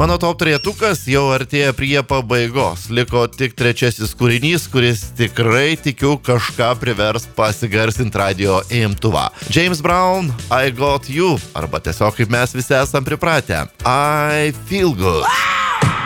Mano top trejetukas jau artėja prie pabaigos. Liko tik trečiasis kūrinys, kuris tikrai tikiu kažką privers pasigarsint radio imtuvą. James Brown, I Got You, arba tiesiog kaip mes visi esam pripratę. I Feel Good.